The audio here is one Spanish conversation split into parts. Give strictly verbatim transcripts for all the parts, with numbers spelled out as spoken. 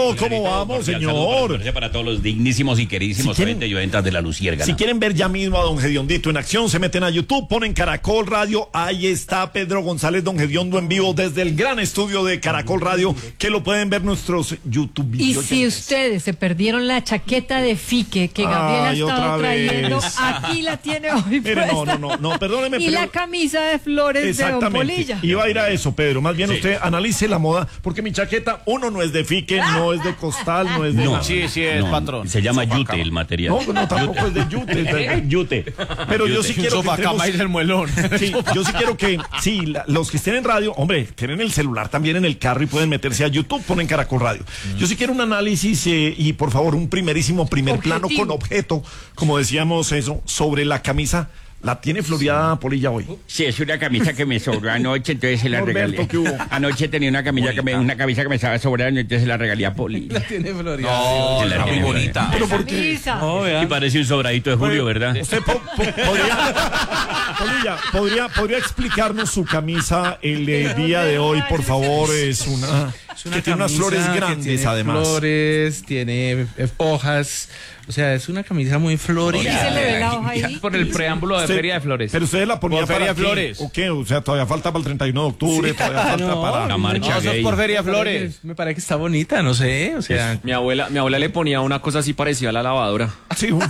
Pedro, ¿cómo vamos, señor? Para todos los dignísimos y queridísimos oyentes y oyentas de La Luciérnaga. Si quieren ver ya mismo a don Gediondito en acción, se meten a YouTube, ponen Caracol Radio. Ahí está Pedro González, don Gediondo en vivo desde el gran estudio de Caracol Radio, que lo pueden ver nuestros YouTube. Y si ustedes se perdieron la chaqueta de Fique que Gabriel Ay, ha estado otra vez. trayendo, aquí la tiene hoy. Mire, no, puesta. no, no, no, perdóneme. Y pero... la camisa de flores de Don Polilla. Iba a ir a eso, Pedro. Más bien Sí. usted analice la moda, porque mi chaqueta, uno, no es de Fique, no es de Costal, no es de No, nada. Sí, sí, es no, patrón. Se llama yute el material. No, no, tampoco es de yute, es de yute. Pero yo sí Un quiero que sofá cama entremos- y el muelón. Sí, yo sí quiero que, sí, la- los que estén en radio, hombre, tienen el celular también en el carro y pueden meterse a YouTube, ponen Caracol Radio. Yo sí quiero un análisis eh, y por favor un primerísimo primer Objetivo. plano con objeto, como decíamos eso, sobre la camisa. ¿La tiene floreada Polilla hoy? Sí, es una camisa que me sobró anoche, entonces se la Norberto, regalé. ¿qué hubo? Anoche tenía una camisa que me, una camisa que me estaba sobrando, entonces se la regalé a Poli. No, Se la está muy tiene bonita. Pero porque Camisa. Y parece un sobradito de Julio, ¿verdad? usted po- po- podría, Polilla, podría, podría explicarnos su camisa el eh, día de hoy, por favor. Es una, que tiene unas flores grandes, además. Flores, tiene eh, hojas, o sea, es una camisa muy ¿Y florida. se le ve la hoja ahí? Por el preámbulo de Usted- Feria de Flores. Pero ustedes la ponían Por para Feria de qué? Flores. ¿O qué? O sea, todavía falta para el treinta y uno de octubre, todavía falta no, para... La marcha No, eso gay. es por Feria de Me parece- Flores. Me parece que está bonita, no sé, o sea, Mi abuela, mi abuela le ponía una cosa así parecida a la lavadora. Sí, un...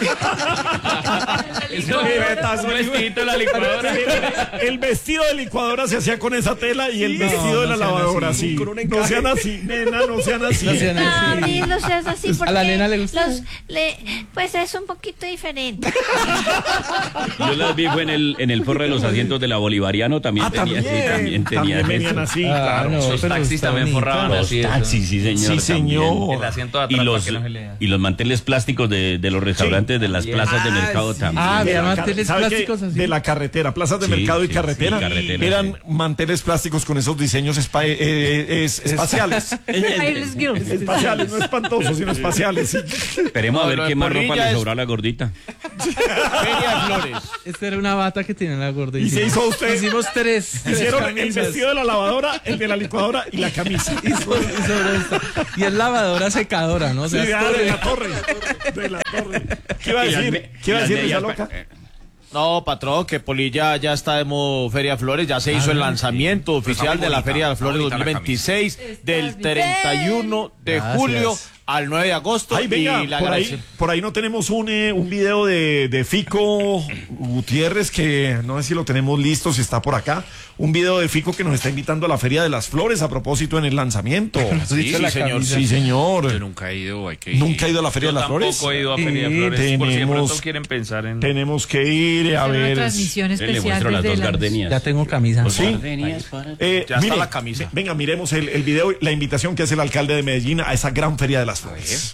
Un vestidito de la licuadora. El vestido de licuadora se hacía con esa tela y el vestido de la no sean lavadora, así. sí. Con un No encaje. sean así, nena, no sean así. no sean A así. mí no seas así porque ¿A la nena le gusta? los- le- pues es un poquito diferente. Yo las vi fue en el, en el forro de los asientos de la Bolivariano, también Ah, tenía también, así, también tenía también venían eso. así, Ah, claro. no, Los pero taxis está también bonita. forraban Los así. eso. taxis, sí señor. Sí, señor. también. El asiento de Y atrás los, para que no se lea. y los manteles plásticos de, de los restaurantes de las plazas de mercado también. Ah, De había la manteles car- ¿sabe qué? plásticos así. De la carretera, plazas de Sí, mercado y sí, carretera, sí, carretera, eran sí. manteles plásticos con esos diseños espa- eh, eh, es- espaciales. Iris Girls. Espaciales, no espantosos, sino espaciales. sí. Esperemos a No, ver lo de qué más ropa Porrilla le es- sobró a la gordita. Feria de Flores. Esta era una bata que tiene la gorda. Y se hizo usted- Hicimos tres. tres Hicieron el camisas. vestido de la lavadora, el de la licuadora y la camisa. Y sobre, y sobre esta. Y es lavadora secadora, ¿no? O Sí, sea, es ah, de todo- la torre. De la torre. ¿Qué iba a Y las decir? me- ¿Qué iba a y las decir esa medias loca? pa- No, patrón, que Polilla ya está de modo Feria de Flores, ya se hizo el lanzamiento oficial de la Feria de Flores dos mil veintiséis del treinta y uno de Gracias. julio al nueve de agosto. Ay, venga, y la por ahí, gracia- por ahí no tenemos un, eh, un video de, de Fico Gutiérrez, que no sé si lo tenemos listo, si está por acá. Un video de Fico que nos está invitando a la Feria de las Flores a propósito en el lanzamiento. Sí, sí, señor. Sí, señor. Yo nunca he ido, hay que ir. ¿Nunca ha ido a la Feria Yo de las Flores? tampoco he ido a Feria de Sí, Flores. Por si de tenemos- pronto quieren pensar en... Tenemos que ir a Hacer una ver. transmisión Le especial muestro las desde dos la- gardenias. Ya tengo camisa. Sí. Eh, Ya está mire, la camisa. ve- Venga, miremos el, el video, la invitación que hace el alcalde de Medellín a esa gran Feria de las Flores.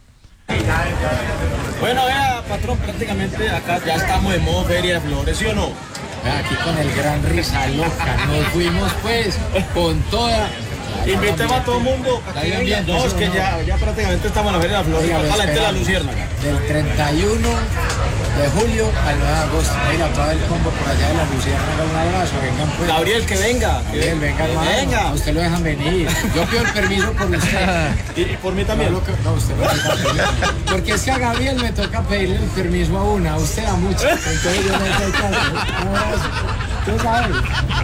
Bueno, vea, patrón, prácticamente acá ya estamos de modo Feria de Flores, ¿sí o no? Vea, aquí con el gran risa loca, nos fuimos pues con toda... Invitemos a todo el mundo. No, es que ya, ya prácticamente estamos en la Feria de las Flores, acá la gente de la Luciérnaga. Del treinta y uno de julio al nueve de agosto. Mira, todo el combo por allá de la Luciérnaga, un abrazo, vengan pues. Gabriel, que venga. que Gabriel, venga, hermano. venga. A usted lo dejan venir. Yo pido el permiso por usted. Y, y por mí también. No, lo que- no, usted no tiene permiso. Porque es que a Gabriel me toca pedirle el permiso a una, a usted a muchos. Entonces yo no sé qué hacer. Un abrazo. ¿Tú sabes?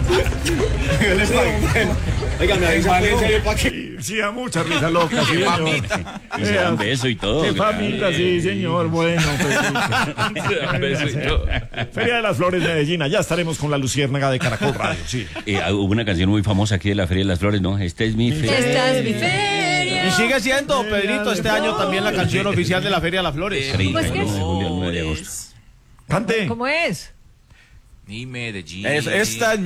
Oiga, me avisa en serio para que... Sí, sí, da mucha risa loca, sí, señor. Y se dan beso y todo. Qué claro. famita, sí, señor. Bueno, pues, Se dan beso y todo. Feria de las Flores Medellín, ya estaremos con la Luciérnaga de Caracol Radio, sí. Eh, hubo una canción muy famosa aquí de la Feria de las Flores, ¿no? Esta es mi feria. Esta es mi feria. Y sigue siendo, Pedrito, este año también la canción oficial de la Feria de las Flores. ¿Cómo es que treinta y uno es? de julio al nueve de agosto. Cante. ¿Cómo es? Es- esta es